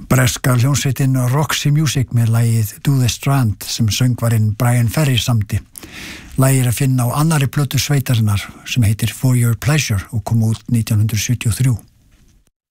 Breska hljómsveitin Roxy Music með lagið Do the Strand sem söngvarinn Brian Ferry samdi. Lagið að finna á annarri plötu sveitarinnar sem heitir For Your Pleasure og kom út 1973.